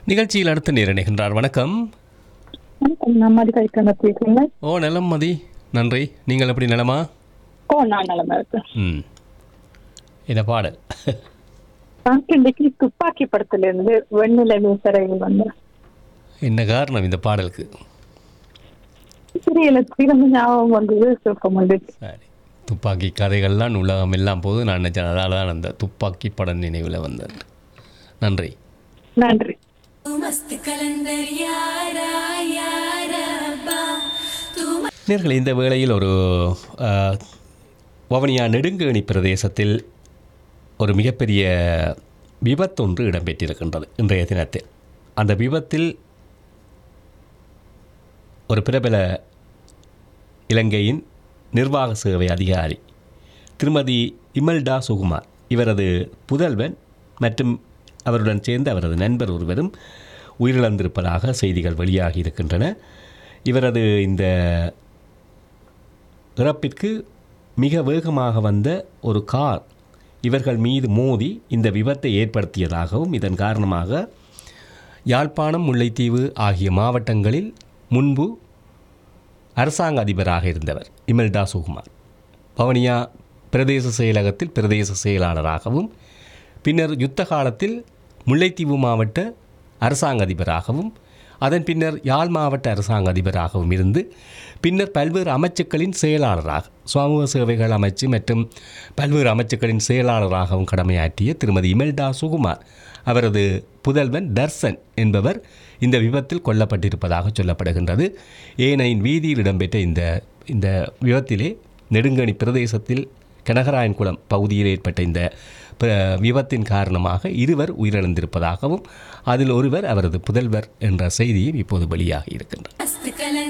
நிகழ்ச்சியில் அடுத்து நேரணிகின்றார். வணக்கம். நான் மதி கழிக்கிறேன் பேசுறீங்க. ஓ நலம் மதி, நன்றி. நீங்கள் எப்படி நலமா? நான் நலமா இருக்கேன். இந்த பாடல் இன்னைக்கு துப்பாக்கி படத்துல இருந்து வெண்ணிலவே சிறையில் வந்து என்ன காரணம் இந்த பாடலுக்கு? சிறிய ஞாபகம் வந்தது, சுருக்கம் வந்துச்சு. சரி, துப்பாக்கி கதைகள்லாம் உலகம் எல்லாம் போது நான் நினைச்சேன், அதனால தான் அந்த துப்பாக்கி படம் நினைவில் வந்தது. நன்றி. நன்றி. நேயர்களே, இந்த வேளையில் ஒரு வவுனியா நெடுங்கேணி பிரதேசத்தில் ஒரு மிகப்பெரிய விபத்தொன்று இடம்பெற்றிருக்கின்றது இன்றைய தினத்தில். அந்த விபத்தில் ஒரு பிரபல இலங்கையின் நிர்வாக சேவை அதிகாரி திருமதி இமல்டா சுகுமார், இவரது புதல்வன் மற்றும் அவருடன் சேர்ந்து அவரது நண்பர் ஒருவரும் உயிரிழந்திருப்பதாக செய்திகள் வெளியாகி இருக்கின்றன. இவரது இந்த இறப்பிற்கு மிக வேகமாக வந்த ஒரு கார் இவர்கள் மீது மோதி இந்த விபத்தை ஏற்படுத்தியதாகவும், இதன் காரணமாக யாழ்ப்பாணம், முல்லைத்தீவு ஆகிய மாவட்டங்களில் முன்பு அரசாங்க அதிபராக இருந்தவர் இமல்டா சுகுமார் வவுனியா பிரதேச செயலகத்தில் பிரதேச செயலாளராகவும், பின்னர் யுத்த காலத்தில் முல்லைத்தீவு மாவட்ட அரசாங்க அதிபராகவும், அதன் பின்னர் யாழ் மாவட்ட அரசாங்க அதிபராகவும் இருந்து பின்னர் பல்வேறு அமைச்சுக்களின் செயலாளராக, சமூக சேவைகள் அமைச்சு மற்றும் பல்வேறு அமைச்சுக்களின் செயலாளராகவும் கடமையாற்றிய திருமதி இமல்டா சுகுமார் அவரது புதல்வன் தர்சன் என்பவர் இந்த விபத்தில் கொல்லப்பட்டிருப்பதாக சொல்லப்படுகின்றது. ஏனையின் வீதியில் இடம்பெற்ற இந்த விபத்திலே நெடுங்கணி பிரதேசத்தில் கனகராயன்குளம் பகுதியில் ஏற்பட்ட இந்த விபத்தின் காரணமாக இருவர் உயிரிழந்திருப்பதாகவும், அதில் ஒருவர் அவரது புதல்வர் என்ற செய்தியும் இப்போது வெளியாகி இருக்கின்றது.